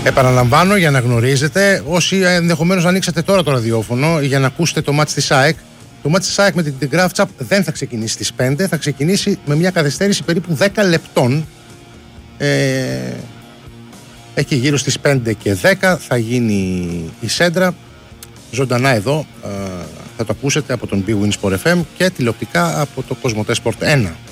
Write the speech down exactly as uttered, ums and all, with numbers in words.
Επαναλαμβάνω για να γνωρίζετε, όσοι ενδεχομένως ανοίξατε τώρα το ραδιόφωνο για να ακούσετε το μάτς της ΑΕΚ. Το μάτς της ΑΕΚ με την Γκράφτσαπ δεν θα ξεκινήσει στις πέντε, θα ξεκινήσει με μια καθυστέρηση περίπου δέκα λεπτών. Ε, εκεί γύρω στις πέντε και δέκα θα γίνει η σέντρα. Ζωντανά εδώ ε, θα το ακούσετε από τον Big Win Sport εφ εμ και τηλεοπτικά από το Κοσμοτέ Sport ένα.